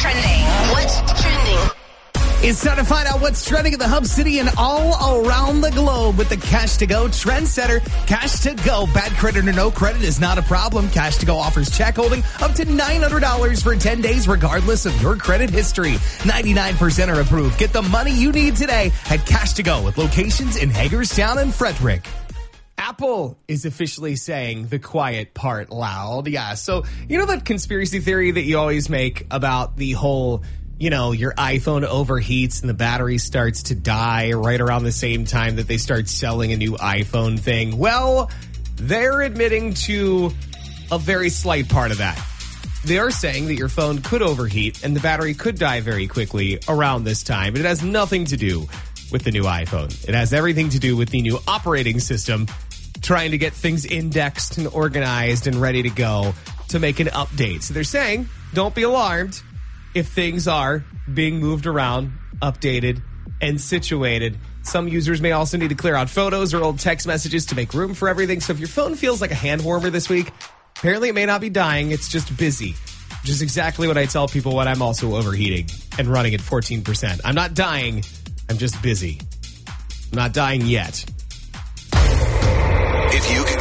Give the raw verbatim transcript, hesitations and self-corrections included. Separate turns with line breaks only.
trending? What's trending?
It's time to find out what's trending in the Hub City and all around the globe with the Cash to Go Trendsetter. Cash to Go. Bad credit or no credit is not a problem. Cash to Go offers check holding up to nine hundred dollars for ten days regardless of your credit history. ninety-nine percent are approved. Get the money you need today at Cash to Go with locations in Hagerstown and Frederick. Apple is officially saying the quiet part loud. Yeah, so you know that conspiracy theory that you always make about the whole, you know, your iPhone overheats and the battery starts to die right around the same time that they start selling a new iPhone thing? Well, they're admitting to a very slight part of that. They are saying that your phone could overheat and the battery could die very quickly around this time, but it has nothing to do with the new iPhone. It has everything to do with the new operating system trying to get things indexed and organized and ready to go to make an update. So they're saying, don't be alarmed if things are being moved around, updated, and situated. Some users may also need to clear out photos or old text messages to make room for everything. So if your phone feels like a hand warmer this week, apparently it may not be dying, it's just busy. Which is exactly what I tell people when I'm also overheating and running at fourteen percent. I'm not dying, I'm just busy. I'm not dying yet.
If you could